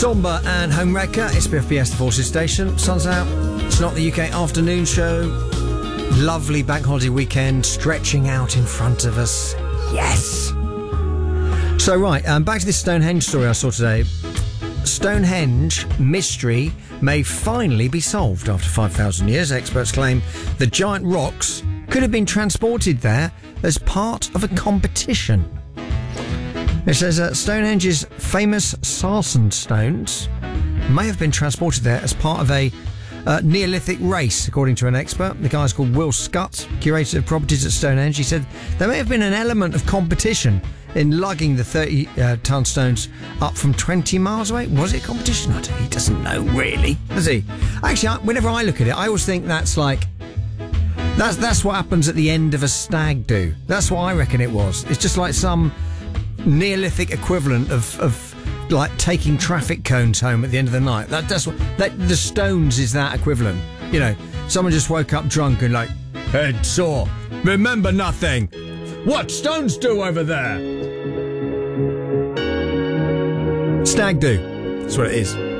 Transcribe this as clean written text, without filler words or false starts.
Somber and Homewrecker, it's BFBS, the Forces Station. Sun's out. It's not the UK afternoon show. Lovely bank holiday weekend stretching out in front of us. Yes! So, right, back to this Stonehenge story I saw today. Stonehenge mystery may finally be solved after 5,000 years. Experts claim the giant rocks could have been transported there as part of a competition. It says Stonehenge's famous sarsen stones may have been transported there as part of a Neolithic race, according to an expert. The guy's called Will Scott, curator of properties at Stonehenge. He said there may have been an element of competition in lugging the 30-ton stones up from 20 miles away. Was it competition? I don't, he doesn't know, really, does he? Actually, whenever I look at it, I always think that's like... That's what happens at the end of a stag do. That's what I reckon it was. It's just like some Neolithic equivalent of like taking traffic cones home at the end of the night. That's what the stones is, that equivalent. You know, someone just woke up drunk and like, head sore, remember nothing. What stones do over there? Stag do. That's what it is.